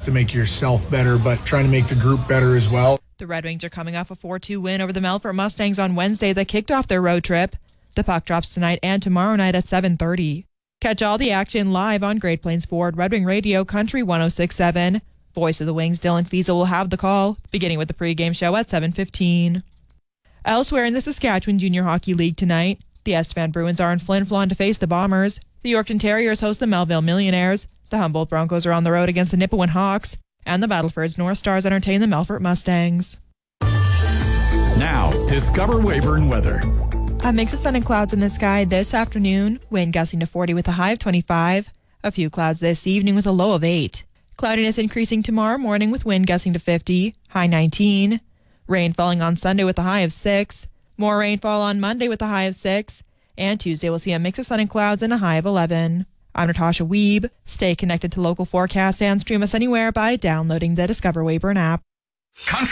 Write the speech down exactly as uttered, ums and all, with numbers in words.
to make yourself better, but trying to make the group better as well. The Red Wings are coming off a four two win over the Melfort Mustangs on Wednesday that kicked off their road trip. The puck drops tonight and tomorrow night at seven thirty. Catch all the action live on Great Plains Ford Red Wing Radio Country one oh six point seven. Voice of the Wings Dylan Fiesel will have the call, beginning with the pregame show at seven fifteen. Elsewhere in the Saskatchewan Junior Hockey League tonight, the Estevan Bruins are in Flin Flon to face the Bombers. The Yorkton Terriers host the Melville Millionaires. The Humboldt Broncos are on the road against the Nipawin Hawks. And the Battlefords North Stars entertain the Melfort Mustangs. Now, discover Weyburn weather. A mix of sun and clouds in the sky this afternoon. Wind gusting to forty with a high of twenty-five. A few clouds this evening with a low of eight. Cloudiness increasing tomorrow morning with wind gusting to fifty, high nineteen. Rain falling on Sunday with a high of six. More rainfall on Monday with a high of six. And Tuesday we'll see a mix of sun and clouds and a high of eleven. I'm Natasha Wiebe. Stay connected to local forecasts and stream us anywhere by downloading the Discover Weyburn app.